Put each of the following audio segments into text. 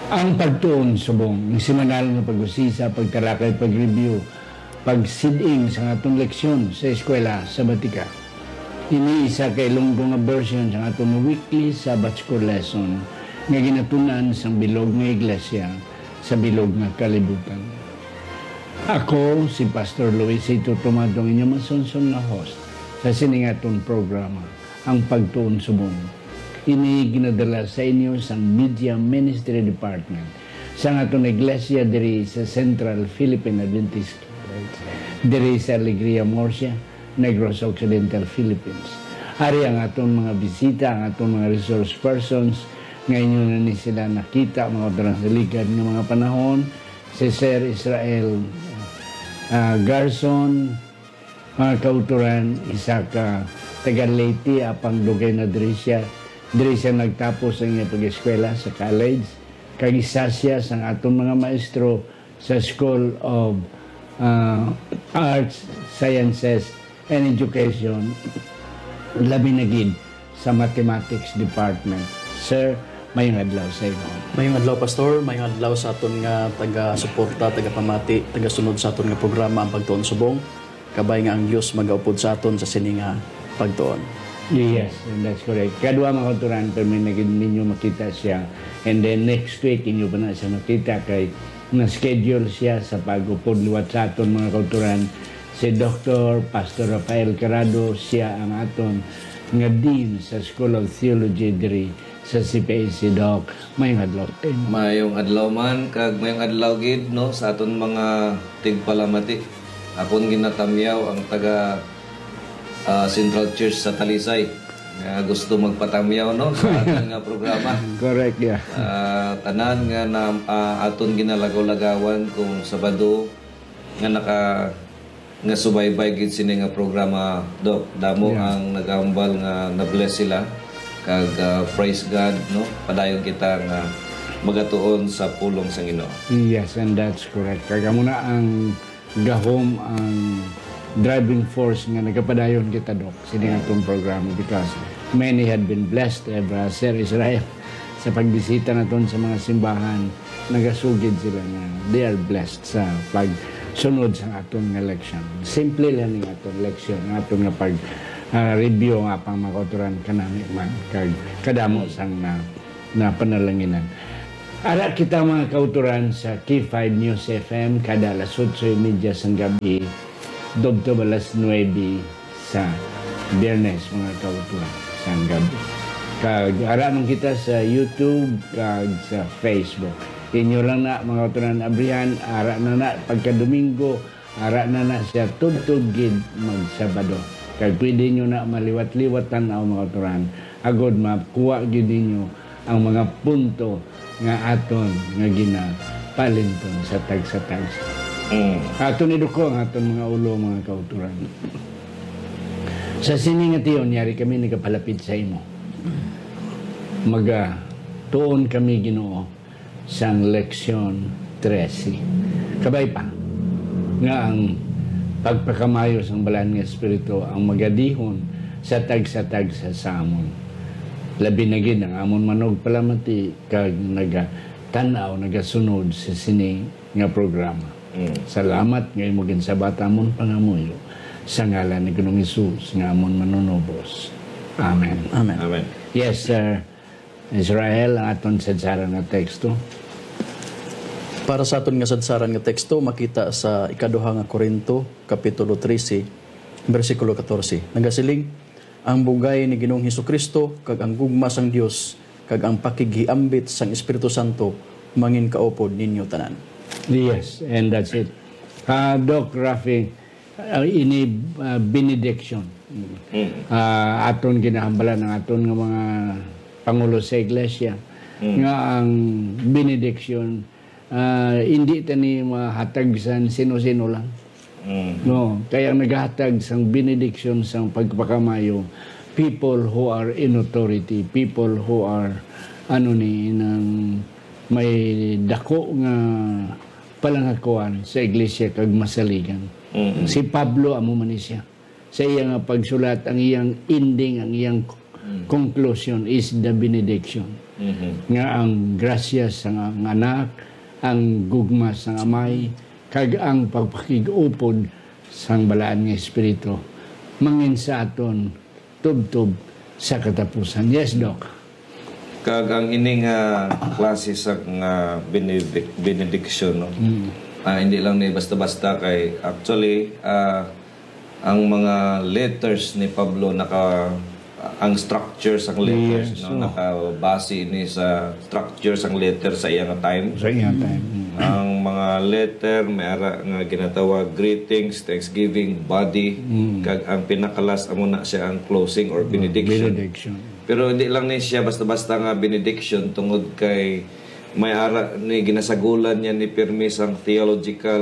Ang pagtuon subong, ng semanal nga pag-usisa, pagtalakay, pag-review, pag-sit-in sa atong leksyon sa eskwela sa Batika. Iniisa kay lungbong nga version sa atong weekly Sabbath School lesson nga ginatunan sa bilog nga iglesia sa bilog nga kalibutan. Ako, si Pastor Luis Ito Tumadong, inyong masunsong na host sa siningatong programa, ang Pagtuon Subong. Ini ginadala sa inyo sa Media Ministry Department sa atong iglesia diri sa Central Philippine Adventist Church, diri sa Alegria Murcia, Negros Occidental, Philippines. Ari ang atong mga bisita, ang atong mga resource persons. Ngayon na ni sila nakita, mga transligad ng mga panahon, si Sir Israel Garson, mga kauturan, isa ka taga-Leyte, apang dugay na diri siya nagtapos ang iyang pag-eskwela sa college. Kag-isa siya sa atong mga maestro sa School of Arts, Sciences, and Education, labi na gid sa Mathematics Department. Sir, mayong adlaw sa inyo. Mayong adlaw, Pastor. Mayong adlaw sa aton nga taga-suporta, taga-pamati, taga-sunod sa aton nga programa, ang Pagtuon Subong. Kabay nga ang Diyos mag-aupod sa aton sa sini nga pagtuon. Yes, and that's correct. Kadua mga kauturan, pero may naging ninyo makita siya. And then next week, inyo pa na siya makita kay na-schedule siya sa pag-upod liwat sa aton mga kauturan. Si Dr. Pastor Rafael Carado, siya ang aton nga Dean sa School of Theology diri sa CPAC, Doc. Mayong adlaw. Mayong adlaw man, kag mayong adlaw gid no sa aton mga tigpalamati. Akon ginatamyaw ang taga Central Church sa Talisay. Gusto magpatamyaw no sa aton nga programa. Correct, yeah. Tanan nga na aton ginalagaw-lagawan kung Sabado nga subaybay gid sini nga programa, Doc. Damo ang nagambal nga na-bless sila. Kag praise God no, padayon kita nga magatuon sa pulong sa Ginoo. Yes, and that's correct. Kaya muna ang gahom ang driving force nga nagapadayon kita, Doc, sa itong programa because many had been blessed, Sir Israel, sa pagbisita naton sa mga simbahan. Nagasugid sila nga they are blessed sa pagsunod sa aton nga leksyon. Simple lang ang aton leksyon, ang aton nga pag review nga pang mga kauturan kanami man kag kadamo sang na panalanginan. Ara kita mga kauturan sa K5 News FM kada alas 8:30 sang gabi, dobto alas 9 sa Biyernes mga kauturan sang gabi. Kag ara nung kita sa YouTube kag sa Facebook. Inyo lang na mga kauturan abrihan, ara na pagka Domingo, ara na siya tugtog gid magsabado. Kag pwede nyo na maliwat-liwat tanaw mga kauturan. Agod makuha gid ninyo ang mga punto nga aton nga ginapalinton sa tagsa-tagsa. Aton iduko ang aton mga ulo mga kauturan. Sa sini nga tiyon, yari kami nagapalapit sa imo. Tuon kami Ginoo sang leksyon 13. Kabay pa nga ang pagpakamayo sang balaan nga espiritu ang magadihon sa tagsa-tagsa sa amon. Labi na gid ang amon manog palamati kag nagatanaw, nagasunod sa sini nga programa. Salamat nga imo ginsabata amon pangamuyo sa ngalan ni Ginoong Hesus nga amon manunubos. Amen. Amen. Amen. Yes, Sir Israel, ang aton sadsaran nga teksto. Para sa aton nga sadsaran nga teksto makita sa ikaduha nga Korinto kapitulo 13 bersikulo 14. Nagasiling ang bugay ni Ginoong Hesukristo kag ang gugma sang Dios kag ang pakigiambit sang Espiritu Santo mangin kaupod ninyo tanan. Yes, and that's it. Doc Rafi, ini benediction. Aton ginahambalan ng aton nga mga pangulo sa iglesia nga ang benediction hindi tani mahatag sa sino-sino lang. No, kaya naghatag sang benediction sang pagpakamayo people who are in authority, people who are nang may dako nga palangakuan sa iglesia kag masaligan. Si Pablo amo man siya. Sa iyang pagsulat ang iyang ending, ang iyang conclusion is the benediction. nga ang grasya sa ang anak, ang gugma sa amay, kag ang pagpakig-upod sang balaan nga espiritu mangin sa aton tubtob sa katapusan. Yes, Doc. Kag ang ining klase sa benediction, no? Hindi lang ni basta-basta kay actually ang mga letters ni Pablo ang structure sang letters, Yes, no? Nakabase ni sa structure sang letter sa iyang time. Sa iyang time. Ang mga letter may ara nga ginatawag greetings, thanksgiving, body, kag ang pinakalas amo na siya ang closing or benediction. Benediction. Pero hindi lang ni siya basta-basta nga benediction tungod kay may ara ni ginasagulan niya ni permis ang theological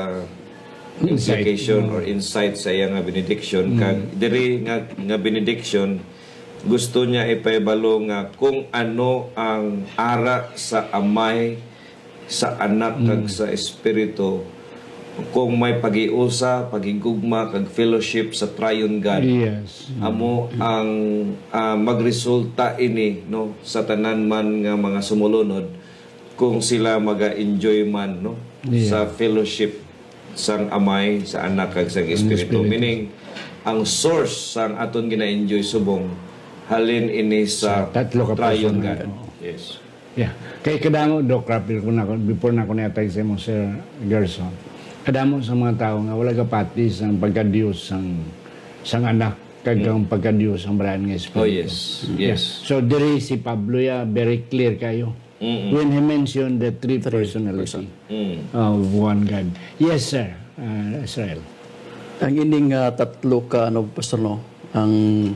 implication or insight sa iya nga benediction. Kag diri nga benediction gusto niya ipahibalo nga kung ano ang ara sa amay, sa anak kag sa espiritu, kung may pagiusa, pagigugma kag fellowship sa triune God. Yes. Amo ang magresulta ini, no, sa tanan man nga mga sumulunod kung sila maga-enjoy man, no, sa fellowship sang amay, sa anak kag sa espiritu. Meaning ang source sang aton gina-enjoy subong halin ini sa tatlo ka triune personal. God. Yes. Yeah. Kay kadamo, Doc Rapil, before na ako natag sa mo, Sir Gerson, kadamo sa mga tao nga wala kapati sang pagka-Diyos sang anak kag ang pagka-Diyos ang balaan nga espiritu. Oh yes. Yes. So diri si Pablo very clear kayo when he mentioned the three personality of one God. Yes, sir. Israel. Ang ining tatlo ka pastor, no, ang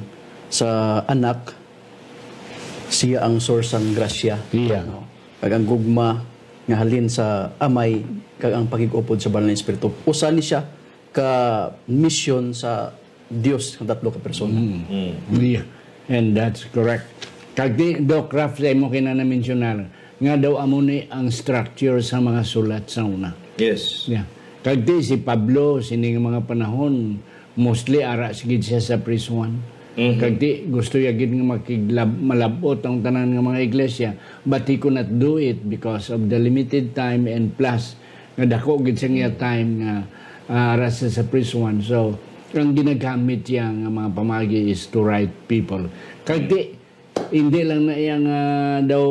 sa anak siya ang source ng grasya. Yeah. No? Kag ang gugma nga halin sa amay kag ang pagigupod sa banal nga espiritu. Usa ni siya ka mission sa Dios ng tatlo ka persona. Yeah. And that's correct. Kag di, Doc Raf, sa mo kinana-mentionar, nga daw amo ni ang structure sa mga sulat sa una. Yes. Yeah. Kag di si Pablo, sining mga panahon, mostly ara sigid siya sa prison. Kag di, gusto niya gid nga malabot ang tanan ng mga iglesia, but he could not do it because of the limited time and plus nga dako gid siya nga time nga ara sa prison. So, ang ginagamit niya nga mga pamagi is to write people. Kag di, hindi lang na iyang daw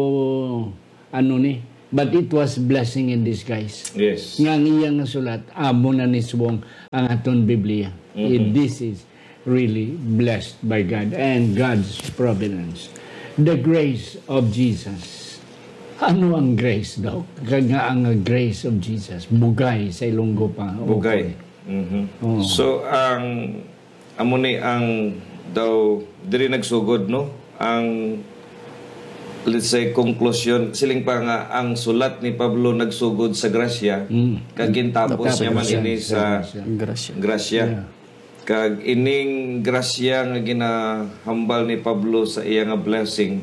but it was blessing in disguise. Yes. Nga iyang nasulat, amo na ni subong ang aton Biblia. This is really blessed by God and God's providence. The grace of Jesus. Ano ang grace daw? Nga ang grace of Jesus. Bugay sa Ilonggo pa. Bugay. Oh. So ang amo ni ang daw diri nagsugod, no, ang let's say conclusion siling pa nga ang sulat ni Pablo nagsugod sa grasya kag gintapos niya man ini sa grasya. Yeah. Kag ining grasya nga ginahambal ni Pablo sa iya nga blessing,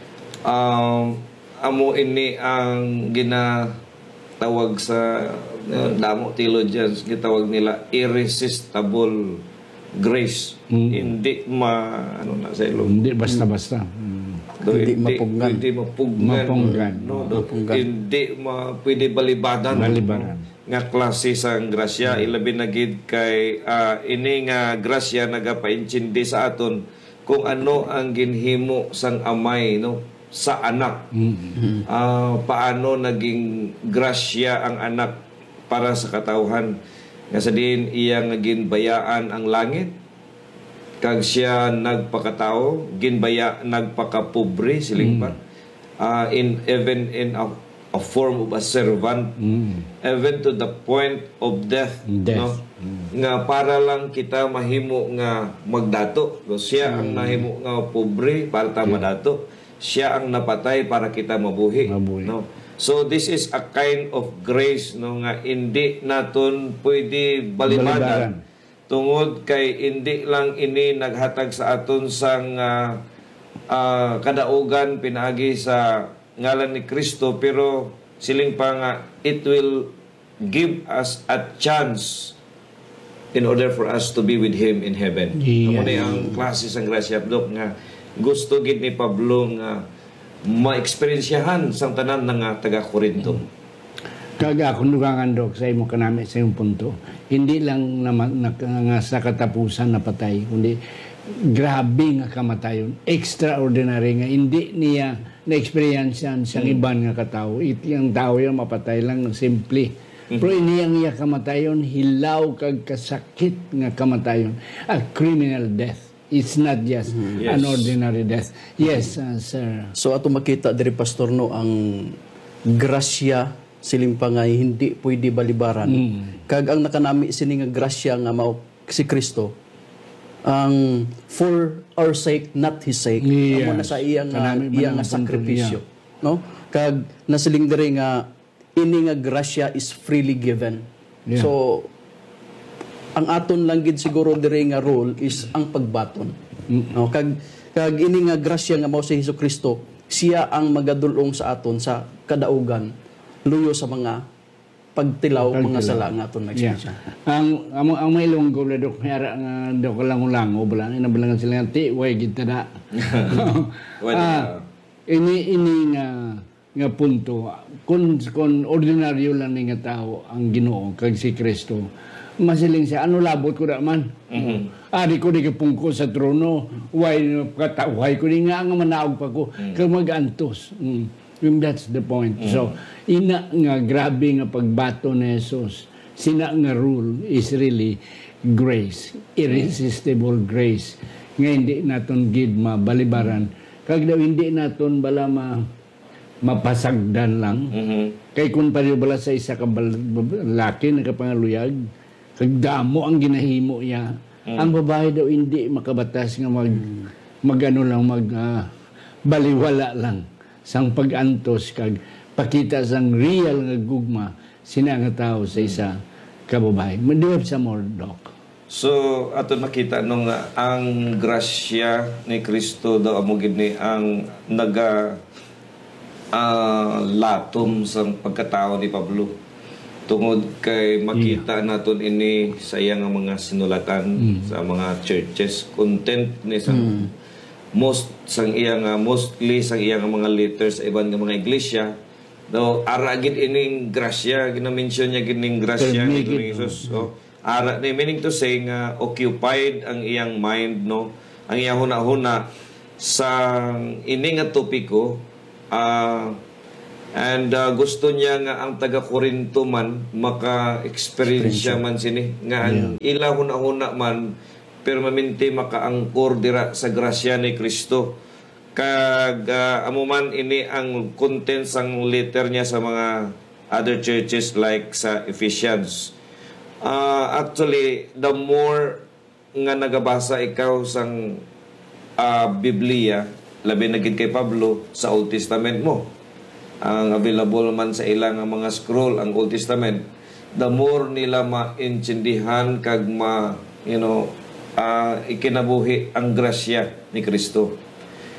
amo ini ang ginatawag sa damo theologians, gitawag nila irresistible grace. Hindi sa ilong. Hindi basta-basta. Hindi mapugnan. Hindi mapugnan. No? Hindi pwede balibadan. Nga klase sang grasya. Ilabi na gid kay ini nga grasya nagapaintindi sa aton kung ano ang ginhimo sang amay, no, sa anak. Paano naging grasya ang anak para sa katawhan. Nga sa din iya nga ginbayaan ang langit. Kag siya nagpakatao, nagpakapobre siling pa. Even in a form of a servant, even to the point of death. No? Nga para lang kita mahimo nga magdato. So, siya ang nahimo nga pobre para ta madato. Siya ang napatay para kita mabuhi. No? So this is a kind of grace, no, nga hindi naton pwede balibadan. Tungod kay hindi lang ini naghatag sa aton sang kadaugan pinaagi sa ngalan ni Kristo, pero siling pa nga it will give us a chance in order for us to be with Him in heaven. Yeah. Amo ni ang klase sang grasya, Dok, nga gusto gid ni Pablo nga ma-eksperyensyahan sang tanan ng taga Corinto. Kaga akong dugangan, Dok, sa imo kanami sa iyong punto, hindi lang nga sa katapusan na patay, kundi grabe nga kamatayon, extraordinary nga, hindi niya na-experience yan siyang iban nga katao. Yung tao yan mapatay lang, simple. Pero iniyang iya kamatayon, hilaw kag kasakit nga kamatayon. A criminal death. It's not just an ordinary death. Yes, sir. So ato makita diri pastor no ang grasya siling pangay hindi pwede balibaran. Kag ang nakanami sini nga grasya nga mao si Kristo ang for our sake not his sake. Yes. Amo na sa iyang Kanami iyang man ang sakripisyo, no? Kag nasiling diri nga ini nga grasya is freely given. Yeah. So ang aton lang gid siguro diri nga role is ang pagbaton. No, kag ini nga grasya nga mao si Hesukristo, siya ang magadulong sa aton sa kadaugan luyo sa mga pagtilaw mga sala nga aton na-experience. Ang may lunggo na Dok, mayara nga Dok lang-lango, bala na nabalangan sila nga, way kita na. Ini nga punto, kung ordinaryo lang ni nga tao ang Ginoo kag si Kristo, masiling siya, ano labot ko da man? Ari ko di kapungko sa trono, way ko di nga manaog pa ko, kag mag-antos. That's the point. So, ina nga grabe nga pagbato ni Jesus, sina nga rule is really grace, irresistible grace. Nga hindi naton gid mabalibaran. Kag daw hindi naton bala mapasagdan lang. Kay kung pariyo bala sa isa ka laki na kapangaluyag, kag damo ang ginahimo niya. Ang babae daw hindi makabatas nga baliwala lang sang pag-antos kag pakita sang real nga gugma sina nga tao sa isa ka babae. Maduwab sa more, Doc. So, ato makita nung ang grasya ni Kristo daw amo gid ni ang latom sa pagkatao ni Pablo. Tungod kay makita naton ini sa iyang mga sinulatan sa mga churches, content ni sa mostly sang iyang mga letters sa ibang mga iglesia. No, ara gid ining grasya, gina-mention niya gining grasya ni Jesus. So, ara ni meaning to say nga occupied ang iyang mind, no, ang iyang huna-huna sa ini nga topiko, and gusto niya nga ang taga Corinto man maka-experience man sini nga ang ila huna-huna man pero maminti makaangkor dira sa grasya ni Kristo. Kag amo man ini ang content sang letter niya sa mga other churches like sa Ephesians. Actually, the more nga nagabasa ikaw sang Biblia, labi na gid kay Pablo sa Old Testament mo, ang available man sa ilang mga scroll ang Old Testament, the more nila maintindihan kag ikinabuhi ang grasya ni Kristo.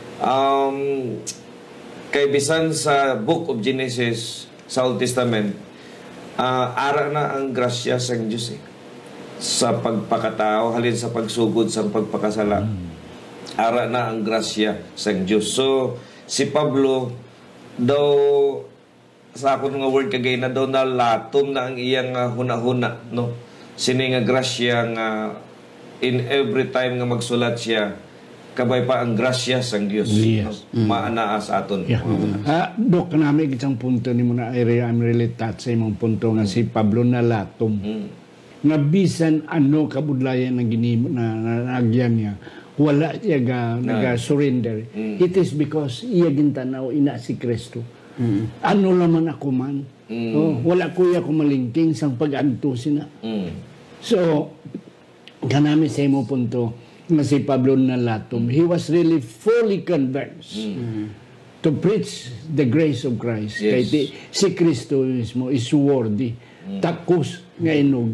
Kay bisan sa Book of Genesis sa Old Testament, ara na ang grasya sa Diyos sa pagpakatao halin sa pagsugod sa pagpakasala. Ara na ang grasya sa Diyos. So si Pablo daw sa akong nga word kagay na daw na latom na ang iyang huna-huna, no, sini nga grasya nga in every time nga magsulat siya kabay pa ang grasya sang Dios. Yes. Maanaa sa aton. Yeah. Dok, kanami isang punto ni mo na I'm really touched sa imong punto nga si Pablo na latom. Nga bisan ano kabudlayan na ginimo na nagyan niya, wala siya naga-surrender. It is because iya gintanaw ina si Kristo. Ano laman ako man. Wala ko iya kumalingking sang pag-antusin na. So, kanami sa imong punto, nga si Pablo na latom, he was really fully convinced to preach the grace of Christ. Yes. Kaya si Kristo mismo is worthy. Takos nga inog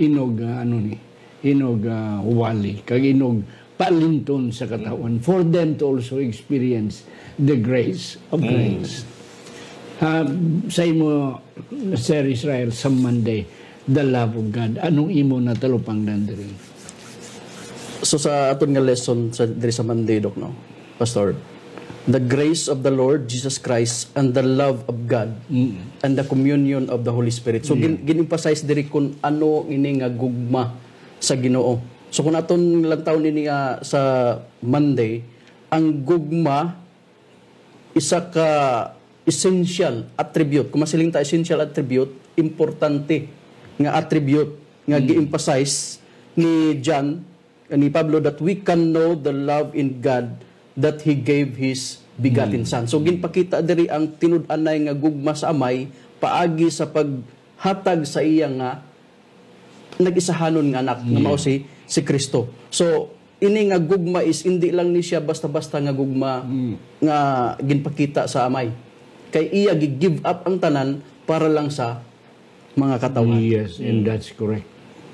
wali, kag inog palinton sa katawan for them to also experience the grace of Christ. Sa imo, Sir Israel, sa Monday, the love of God. Anong imo na talupang dandiri? So sa aton nga lesson sa diri sa Monday, Dok, no, Pastor, the grace of the Lord Jesus Christ and the love of God and the communion of the Holy Spirit. So gin-emphasize diri kung ano ini nga gugma sa Ginoo. So kung aton lang taon ini nga sa Monday, ang gugma isa ka essential attribute. Kung masiling ta essential attribute, importante nga attribute nga gi-emphasize ni John ni Pablo that we can know the love in God that He gave His begotten Son. So ginpakita diri ang tinud-anay nga gugma sa Amay paagi sa paghatag sa iya nga nag-isahanon nga anak nga mao si Kristo. So ini nga gugma is hindi lang ni siya basta-basta nga gugma nga ginpakita sa Amay. Kay iya gi-give up ang tanan para lang sa mga katawan. Yes, and that's correct.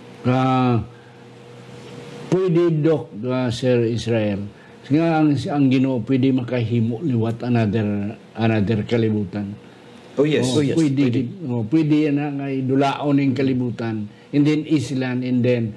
Pwede, Doc, Sir Israel, nga ang Ginoo pwede makahimo liwat another kalibutan. Oh yes. Oh, yes, Pwede na nga idulaon ng kalibutan, and then island, and then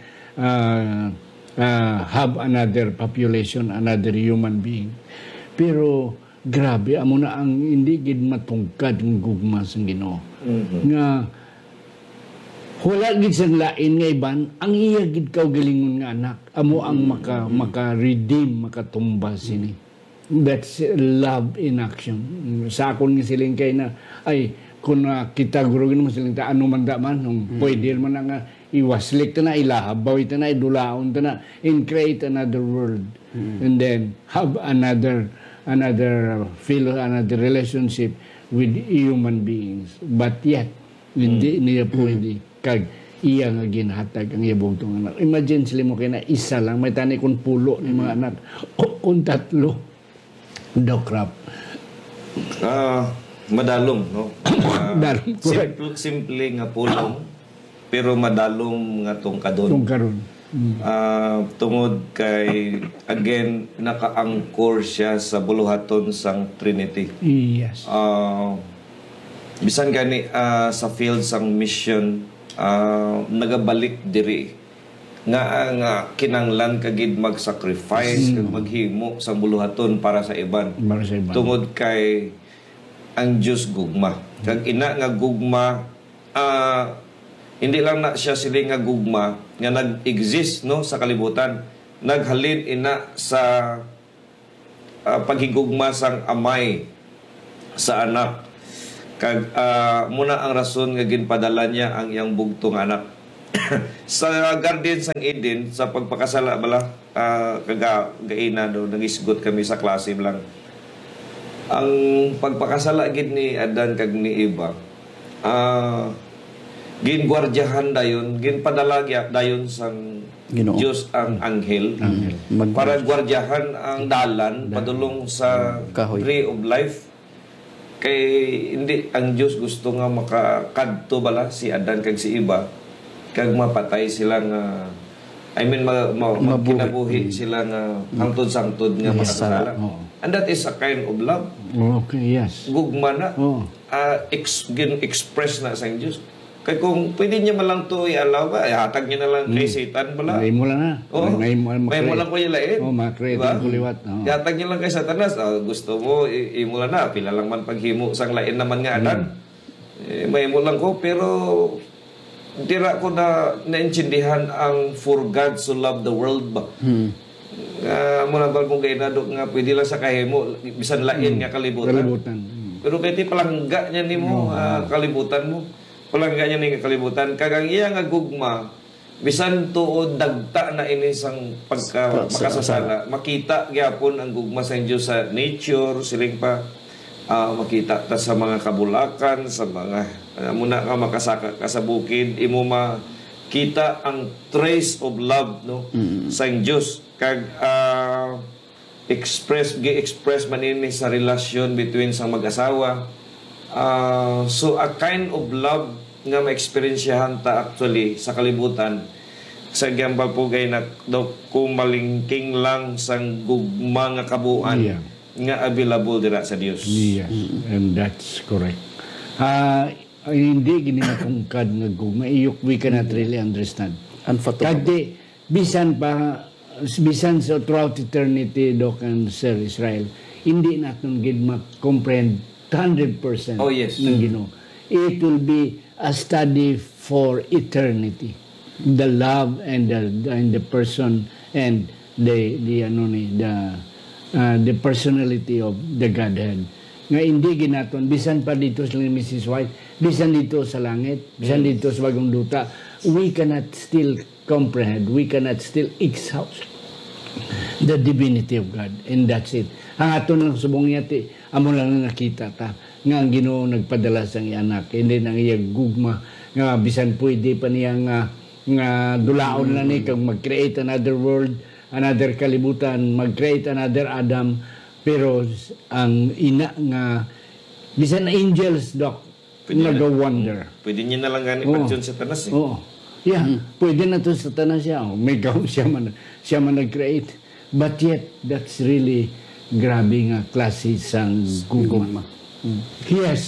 have another population, another human being. Pero grabe, amo na ang hindi gid matungkad ng gugma sa Ginoo. Nga wala gid sang lain nga iban, ang iya gid kaugalingon nga anak. Amo ang maka-redeem, makatumba sini. That's love in action. Sa akon nga siling kay na, ay, kung kita gurugin mo siling ta, ano man da man, pwede man nga iwaslik ta na, ilahabaw ita na, idulaon ta na, and create another world. And then, have another relationship with human beings. But yet, hindi niya pwede kag iya nga ginhatag ang iyabong tong anak. Imagine sila mo kaya na isa lang, may tani kung pulo ni mga anak, o kung tatlo. Dokrap. Madalong, no? Dalong, correct. Simple nga pulong, pero madalong nga tong kadon. Itong karon. Tungod kay, again, naka-angkor siya sa buluhaton sang Trinity. Yes. Bisan gani sa field sang mission, nagabalik diri nga kinanglan kagid mag-sacrifice kag maghimo sa buluhaton para sa iban. Para sa iban. Tungod kay ang Dios gugma. Kag ina nga gugma, hindi lang na siya sila nga gugma nga nag-exist no sa kalibutan. Naghalin ina sa paghigugma sang Amay sa anak. Kag muna ang rason nga ginpadala niya ang iyang bugtong anak. Sa Garden sang Eden, sa pagpakasala bala, gaina do, nangisgot kami sa klase lang. Ang pagpakasala gid ni Adan kag ni Eva, gingwardyahan dayon, ginpadala dayon sang Ginoo. Diyos ang anghel. Para gwardiyahan ang dalan padulong sa Kahoy. tree of life. Kay hindi ang Dios gusto nga makakadto bala si Adan kag si Eva kag mapatay sila nga magkinabuhi sila nga hangtod-sangtod nga makasala. And that is a kind of love. Okay, yes. Gugma na. Express na sa Diyos. Kaya kung pwede niya malang to i-allow ba, hatag niya na lang kay Satan bala. May mo lang na. May mo lang ko yung lain. Makreate ang kuliwat. Hatag niya lang kay Satanas. Gusto mo, imula na. Pila lang man paghimo sang lain naman nga Adan. May mo lang ko, pero tira ko na naintindihan ang for God so love the world ba. Muna ba kung gainado nga pwede lang sa kahimo, bisan lain nga kalibutan. Pero kaya palangga niya ni mo, kalibutan mo. Palangga niya ni kalibutan. Kagang iya nga gugma, bisan tuod dagta na ini sang makasasala. Makita gyapon ang gugma sa Diyos sa nature, siling pa makita ta sa mga kabulakan, sa mga muna ka makasaka ka sa bukid, imo makita ang trace of love no sa Diyos kag express man ini sa relasyon between sa mag-asawa. So a kind of love nga ma-experiensyahan ta actually sa kalibutan sa gambal po gay na kung malingking lang sang gugma nga kabuan nga available dira sa Dios. Yes, and that's correct. Hindi ginatungkad nga gugma. We cannot really understand. Kadi, bisan sa throughout eternity, Doc and Sir Israel, hindi natin gid ma-comprehend 100% Oh, yes. ng Ginoo. It will be a study for eternity. The love and the person and the personality of the Godhead. Nga hindi ginaton bisan pa dito sa Mrs. White, bisan dito sa langit, bisan dito sa bagong duta, we cannot still comprehend, we cannot still exhaust the divinity of God, and that's it. Ang aton lang subong yati, amo lang nakita ta nga ang Ginoo nagpadala sa iyang anak, hindi nang iyang gugma nga bisan pwede pa niya nga dulaon na ni kag mag-create another world, another kalibutan, mag-create another Adam, pero ang ina nga bisan angels nag-wonder. Pwede niya na lang gani pag-tune sa tanas eh. Oo. Yeah, pwede na to sa tanan siya. Oh, may gaw siya man nag-create. But yet, that's really grabe nga klase sang gugma. Yes.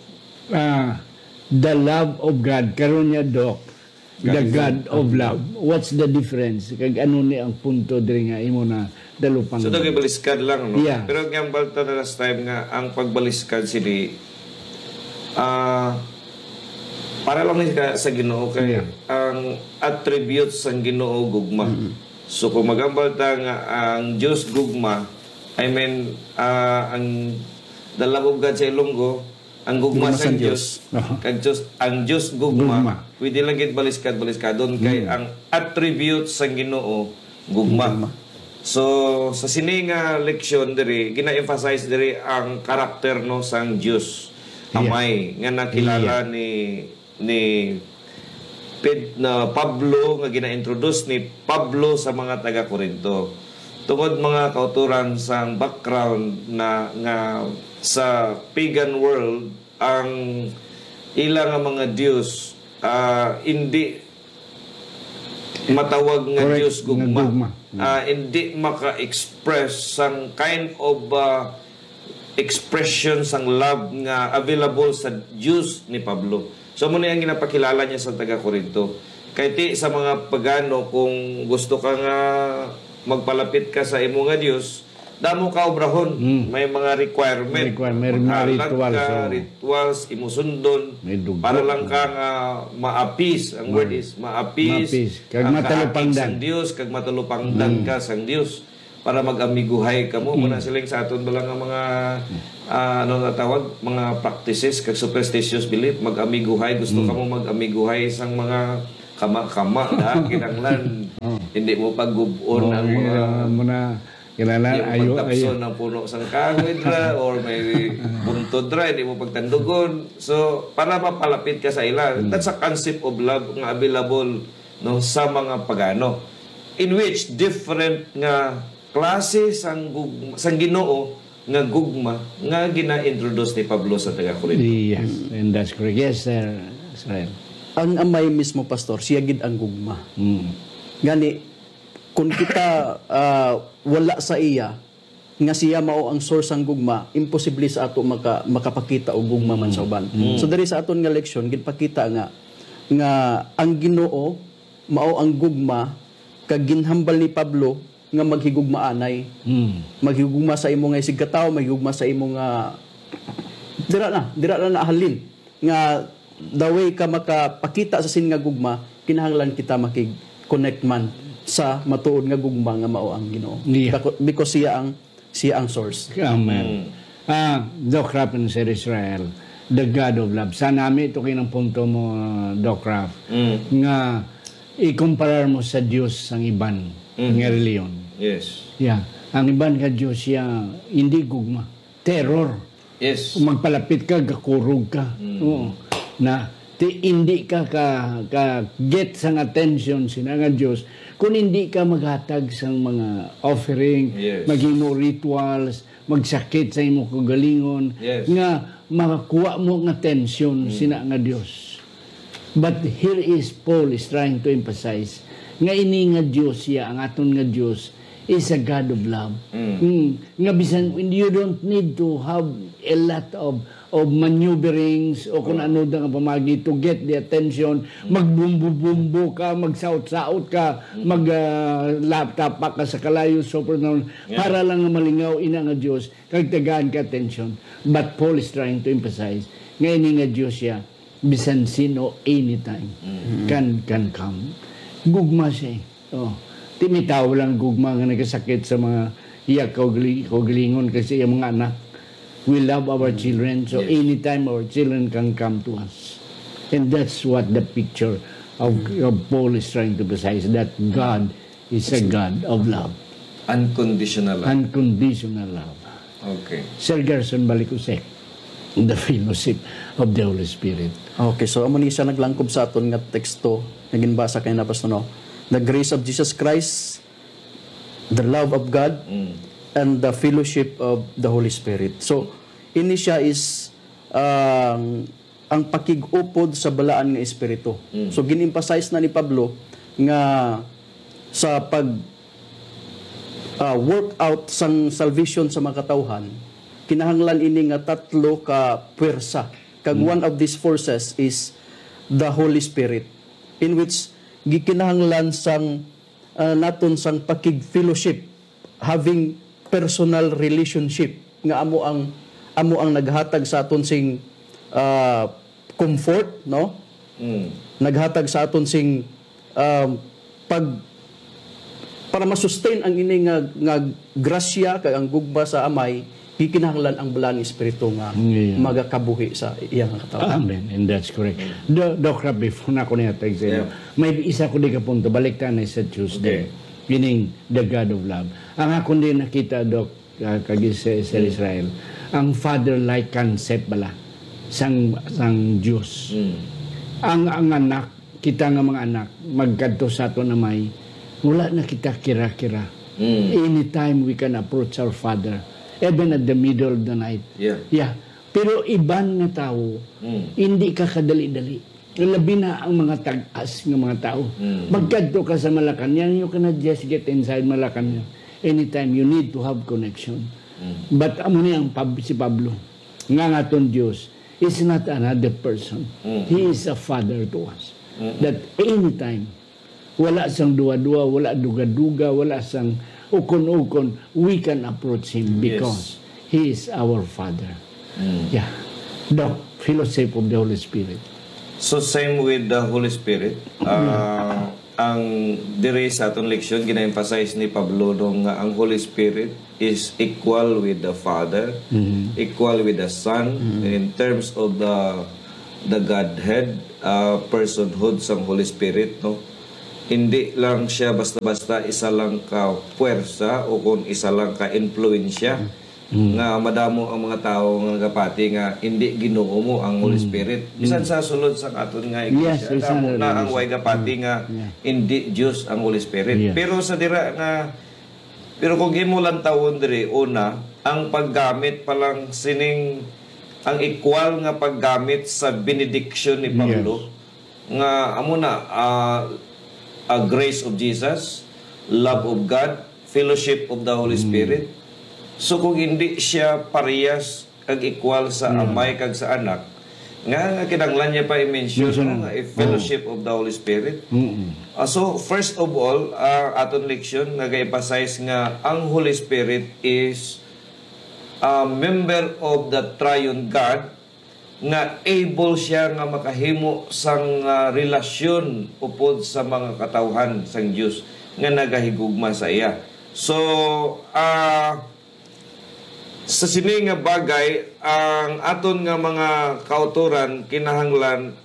The love of God. Karon niya, Doc. The God of love. What's the difference? Kag ano ni ang punto diri nga imo na dalupang. So dagay baliskad lang, no? Yeah. Pero ang balta na last time nga ang pagbaliskad sili para lang ni sa Ginoo kay ang attributes sang Ginoo gugma. So kung magambalta nga ang Dios gugma, I mean ang the love of God sa Ilonggo, ang gugma sa Dios, kag Dios ang Dios gugma. Pwede lang gid baliskadon kay ang attributes sang Ginoo gugma. So sa sini nga leksyon diri gina-emphasize diri ang karakter no sang Dios amay nga nakilala ni Pablo nga gina-introduce ni Pablo sa mga taga-Korinto. Tungod mga kauturan sang background na nga sa pagan world ang ilang mga Dios hindi matawag nga Correct, Dios gugma. Hindi maka-express sang kind of expression sang love nga available sa Diyos ni Pablo. So muna ang ginapakilala niya sa taga-Korinto. Kay ti sa mga pagano, kung gusto ka nga magpalapit ka sa imo nga Dios, damo ka obrahon. May mga requirement. May mga rituals. Rituals, imusundon. Para lang ka nga maapis. Ang word is maapis. Kag matalupangdan. Sang Dios, kag matalupangdan ka sang Dios. Para mag-amiguhay ka mo. Muna silang sa aton ba lang ang mga ano na tawag, mga practices kag superstitious belief, mag-amiguhay, gusto ka mo mag-amiguhay sang mga kama-kama da kinanglan. Hindi mo pagubon ang mga muna kailangan ayo ng puno sang kahoy dra or may buntod dra, hindi mo pagtandugon. So para mapalapit ka sa ila, that's a concept of love nga available no sa mga pagano, in which different nga klase sang Ginoo nga gugma nga gina-introduce ni Pablo sa taga-Korinto. Yes, and that's correct. Yes, sir. Israel. Ang amay mismo, pastor, siya gid ang gugma. Gani, kung kita wala sa iya, nga siya mao ang source ang gugma, imposible sa ato makapakita og gugma man sa uban. So diri sa aton nga leksyon, gidpakita nga ang Ginoo mao ang gugma kag ginhambal ni Pablo nga maghigugmaanay. Maghigugma sa imo nga isigkataw, maghigugma sa imo nga dira na halin nga the way ka makapakita sa sin nga gugma, kinahanglan kita makig-connect man sa matuod nga gugma nga mao ang Ginoo. Yeah. Because siya ang source. Amen. Doc Raff and Sir Israel, the God of love. Sana namin ito kinang punto mo, Doc Raff, nga ikumparar mo sa Diyos ang iban nga reliyon. Yes. Yeah. Ang iban nga Diyos siya, hindi gugma. Terror. Yes. Kung magpalapit ka, gakurog ka. Oo. Na hindi ka get sang attention sina nga Diyos kung hindi ka maghatag sang mga offering, maghimo rituals, magsakit sa imo kagalingon, nga makakuha mo ng attention sina nga Diyos. But here is Paul is trying to emphasize nga ini nga Diyos siya, ang aton nga Diyos is a God of love. Nga bisan you don't need to have a lot of of maneuverings o kung ano nga pamagi to get the attention, magbumbu-bumbu ka, magsaot-saot ka, mag-laptop pa ka sa kalayo, so para lang nga malingaw ina nga Diyos, kag tagaan ka attention. But Paul is trying to emphasize, ngayon nga Diyos siya, bisan sino, anytime, can come. Gugma siya. Oh. Timitaw lang gugma nga nagasakit sa mga hiyak kaugalingon kasi yung mga anak. We love our children, so anytime our children can come to us. And that's what the picture of Paul is trying to emphasize, that God is a God of love. Unconditional love. Unconditional love. Okay. Sir Gerson Balicusek, the fellowship of the Holy Spirit. Okay, so amo ni siya naglangkob sa aton nga teksto nga ginbasa kay Pastor no. The grace of Jesus Christ, the love of God, and the fellowship of the Holy Spirit. So ini siya is ang pakig-upod sa balaan nga espiritu. So gin-emphasize na ni Pablo nga sa pag work out sang salvation sa mga katawhan, kinahanglan ini nga tatlo ka puwersa. Kag one of these forces is the Holy Spirit, in which gikinahanglan sang naton sang pakig-fellowship, having personal relationship nga amo ang naghatag sa aton sing comfort, no? Naghatag sa aton sing para ma-sustain ang ini nga grasya kag ang gugma sa amay, gikinahanglan ang balang espiritu nga magakabuhi sa iyang katawan. Amen. And that's correct. Doc Rab, before na ako niyatag sa inyo, may isa ko di ka punto, balik ta na sa Tuesday, meaning the God of love. Ang ako din nakita, Doc, kagi sa Israel, ang father-like concept bala sang Diyos. Ang anak, kita nga mga anak, magkadto sa ato na may, wala na kita kira-kira. Anytime we can approach our Father, even at the middle of the night. Yeah. Pero iban nga tao, hindi ka kadali-dali. Labi na ang mga tag-as ng mga tao. Magkadto ka sa Malacanang, you cannot just get inside Malacanang. Anytime, you need to have connection. But amo niya si Pablo, nga ton Diyos, is not another person. He is a Father to us. That anytime, wala sang duwa-duwa, wala duga-duga, wala sang ukon-ukon, we can approach Him because He is our Father. Yeah. The fellowship of the Holy Spirit. So same with the Holy Spirit. Ang dire sa atong leksyon, gina-emphasize ni Pablo nung ang Holy Spirit is equal with the Father, equal with the Son, in terms of the Godhead, personhood sa Holy Spirit, no? Hindi lang siya basta-basta isa lang ka puwersa o kung isa lang ka influensya nga madamo ang mga tao nga kapati nga hindi Ginoo mo ang Holy Spirit. Bisan sa sulod sa aton nga iglesia, damo na ang way kapati nga hindi Dios ang Holy Spirit. Pero sa dira nga kung himo lang tawon diri una ang paggamit palang sining ang equal nga paggamit sa benediction ni Pablo nga amo na a grace of Jesus, love of God, fellowship of the Holy Spirit. So kung hindi siya parehas kag equal sa amay kag sa anak, nga kinahanglan niya pa i-mention nga fellowship of the Holy Spirit. So first of all, aton leksyon nag-emphasize nga ang Holy Spirit is a member of the triune God, nga able siya nga makahimo sang relasyon upod sa mga katawhan sang Dios nga nagahigugma sa iya. So sa sini nga bagay ang aton nga mga kauturan kinahanglan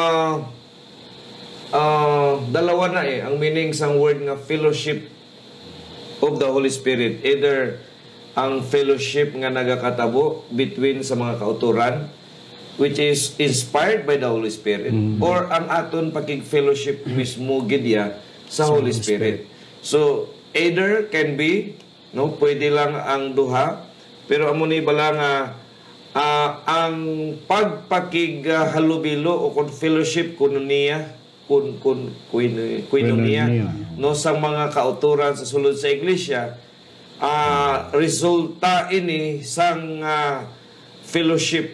dalawa na ang meaning sang word nga fellowship of the Holy Spirit, either ang fellowship nga nagakatabo between sa mga kauturan which is inspired by the Holy Spirit, or ang aton pakig-fellowship mismo gidya sa Holy Spirit. So, either can be, no, pwede lang ang duha, pero amo ni bala nga ang pagpakig-halubilo o kung fellowship koinonia, no, sa mga kauturan sa sulod sa iglesia, resulta ini sang fellowship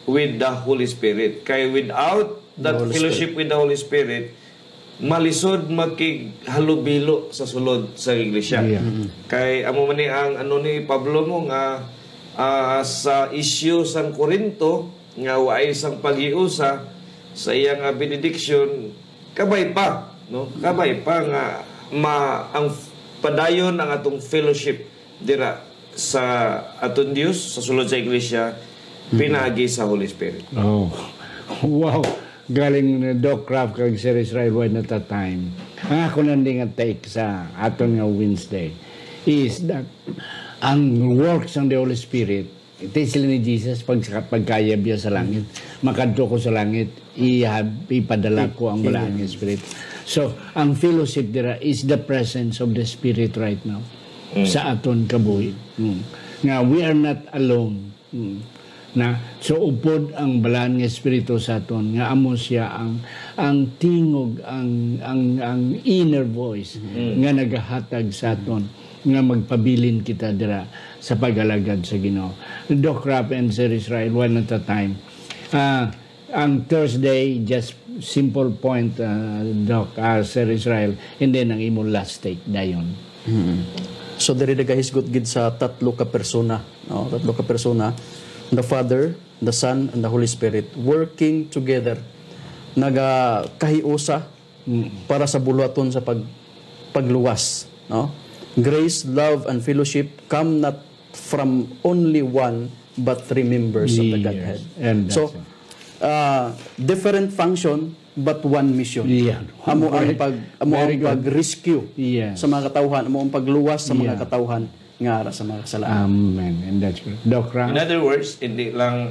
with the Holy Spirit. Kay without that fellowship with the Holy Spirit, malisod makighalubilo sa sulod sa iglesia. Kay amo man ni ang ano ni Pablo mo nga sa issue sang Korinto nga waay sang paghiusa sa iyang benediction, kabay pa, no? Kabay pa nga ang padayon ang atong fellowship dira sa aton Dios sa sulod sa iglesia pinagi sa Holy Spirit. Oh, wow. Galing na Doc Craft kag Sir Israel White at that time. Ang ako nanding nga take sa aton nga Wednesday is that ang works ng the Holy Spirit, ito sila ni Jesus pagkayab niya sa langit. Makadto ko sa langit, ipadala ko ang Balaan nga Spirit. So, ang fellowship dira is the presence of the Spirit right now sa aton kabuhi. Nga, we are not alone. Na so upod ang Balaan nga Espiritu sa aton nga amo siya ang tingog ang inner voice nga nagahatag sa aton nga magpabilin kita dira sa pagalagad sa Ginoo. Doc Rapp and Sir Israel one at a time. Ang Thursday just simple point Doc Sir Israel and then ang imong last take dayon. So diri nagahisgot gid sa tatlo ka persona, no? Tatlo ka persona, the Father, the Son, and the Holy Spirit working together. Nagakahiusa para sa buluhaton sa pagluwas, no? Grace, love, and fellowship come not from only one but three members of the Godhead. And So different function but one mission. Yeah. Amo ang pag-rescue Yeah. sa mga katawhan, amo ang pagluwas sa mga katawhan nga ara sa mga kasalanan. Amen. And that's good. Doc Rapp? In other words, hindi lang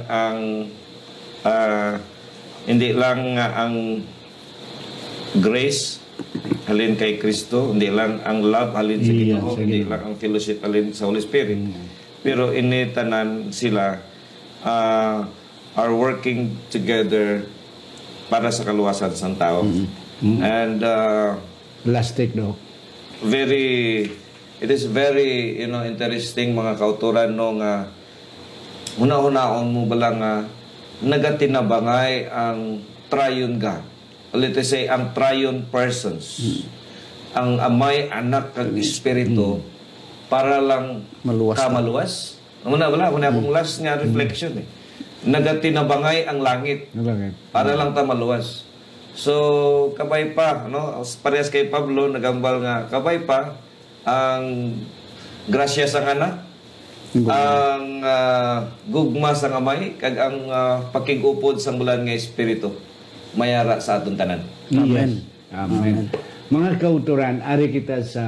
ang grace halin kay Kristo, hindi lang ang love halin sa Ginoo, hindi lang ang fellowship halin sa Holy Spirit. Pero ini tanan sila are working together para sa kaluwasan sa tao. And Last take, Doc. it is very interesting mga kauturan no nga una-unaon mo bala nga nagatinabangay ang triune God. Let's say ang triune persons. Ang Amay, Anak kag Espiritu para lang maluwas. Muna akong last nga reflection nagatinabangay ang langit para lang ta maluwas. So kabay pa parehas kay Pablo nagambal nga kabay pa ang grasya sa Anak, ang gugma sa Amay kag ang pakigupod sa Balaan nga Espiritu mayara sa aton tanan. Amen. Amen. Mga kauturan, ari kita sa